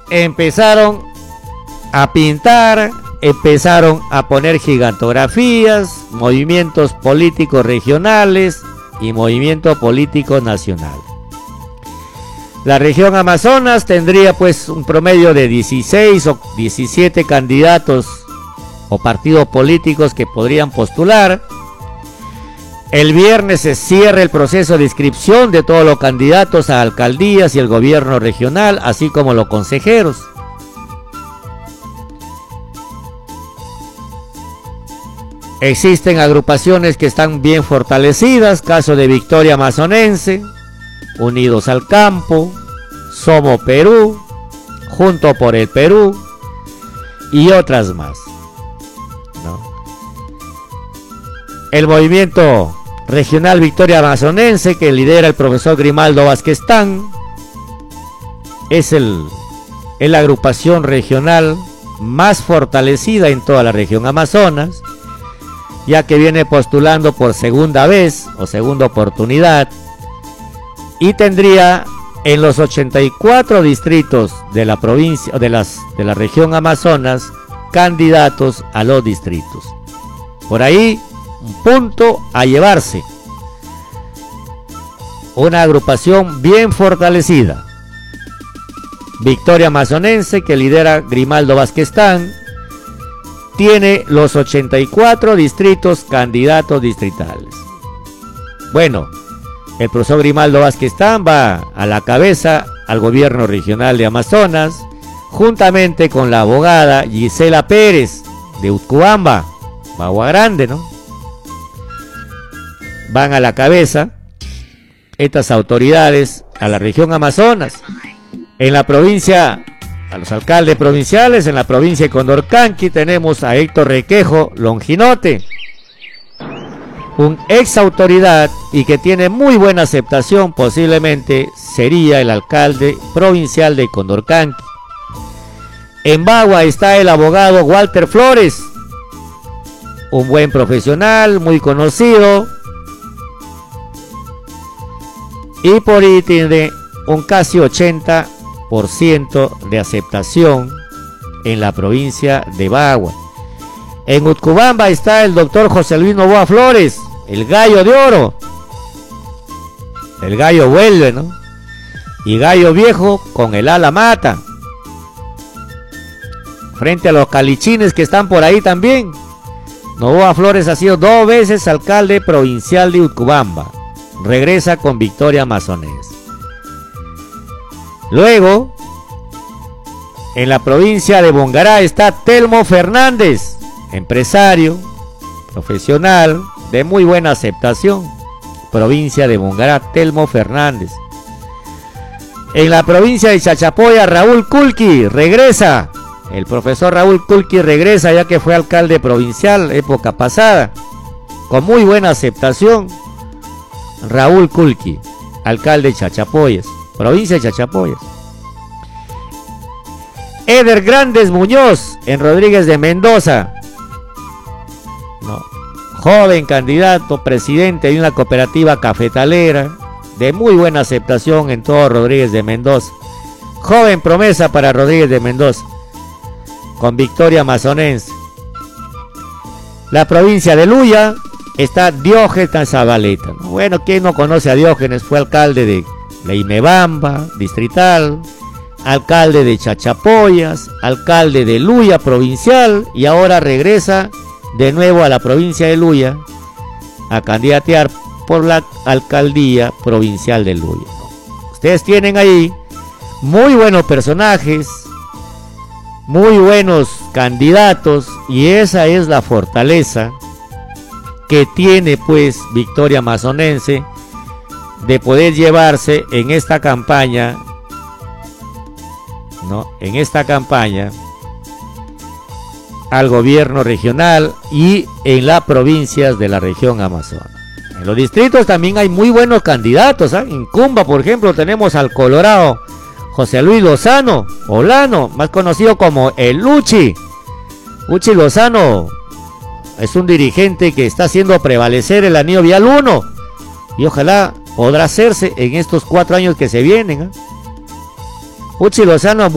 empezaron a pintar, empezaron a poner gigantografías, movimientos políticos regionales y movimiento político nacional. La región Amazonas tendría pues un promedio de 16 o 17 candidatos o partidos políticos que podrían postular. El viernes se cierra el proceso de inscripción de todos los candidatos a alcaldías y el gobierno regional, así como los consejeros. Existen agrupaciones que están bien fortalecidas, caso de Victoria Amazonense, Unidos al Campo, Somos Perú, Junto por el Perú y otras más, ¿no? El movimiento regional Victoria Amazonense, que lidera el profesor Grimaldo Vázquez-Tán, es la agrupación regional más fortalecida en toda la región Amazonas, ya que viene postulando por segunda vez o segunda oportunidad y tendría en los 84 distritos de la provincia de la región Amazonas candidatos a los distritos. Por ahí un punto a llevarse. Una agrupación bien fortalecida. Victoria Amazonense, que lidera Grimaldo Vázquez-Tán, tiene los 84 distritos candidatos distritales. Bueno, el profesor Grimaldo Vázquez-Tán va a la cabeza al gobierno regional de Amazonas, juntamente con la abogada Gisela Pérez de Utcubamba, Bagua Grande, ¿no? Van a la cabeza estas autoridades a la región Amazonas. En la provincia, a los alcaldes provinciales, en la provincia de Condorcanqui tenemos a Héctor Requejo Longinote, un ex autoridad y que tiene muy buena aceptación, posiblemente sería el alcalde provincial de Condorcanqui. En Bagua está el abogado Walter Flores, un buen profesional, muy conocido, y por ahí tiene un casi 80% de aceptación en la provincia de Bagua. En Utcubamba está el doctor José Luis Novoa Flores, el gallo de oro. El gallo vuelve, ¿no? Y gallo viejo con el ala mata. Frente a los calichines que están por ahí también. Novoa Flores ha sido 2 veces alcalde provincial de Utcubamba. Regresa con Victoria Amazonense. Luego, en la provincia de Bongará está Telmo Fernández, empresario, profesional, de muy buena aceptación. Provincia de Bongará, Telmo Fernández. En la provincia de Chachapoya, Raúl Kulki regresa. El profesor Raúl Kulki regresa, ya que fue alcalde provincial época pasada, con muy buena aceptación. Raúl Kulki, alcalde de Chachapoyas, provincia de Chachapoyas. Eder Grandes Muñoz, en Rodríguez de Mendoza, no, joven candidato, presidente de una cooperativa cafetalera, de muy buena aceptación en todo Rodríguez de Mendoza. Joven promesa para Rodríguez de Mendoza, con Victoria Amazonense. La provincia de Luya está Diógenes Zabaleta, ¿no? Bueno, ¿quién no conoce a Diógenes? Fue alcalde de Leimebamba, distrital, alcalde de Chachapoyas, alcalde de Luya, provincial, y ahora regresa de nuevo a la provincia de Luya a candidatear por la alcaldía provincial de Luya. Ustedes tienen ahí muy buenos personajes, muy buenos candidatos, y esa es la fortaleza que tiene pues Victoria Amazonense de poder llevarse en esta campaña, ¿no? En esta campaña al gobierno regional y en las provincias de la región Amazonas. En los distritos también hay muy buenos candidatos, ¿eh? En Cumba, por ejemplo, tenemos al Colorado José Luis Lozano Olano, más conocido como el Luchi. Luchi Lozano es un dirigente que está haciendo prevalecer el anillo vial 1 y ojalá podrá hacerse en estos 4 años que se vienen, ¿eh? Luchi Lozano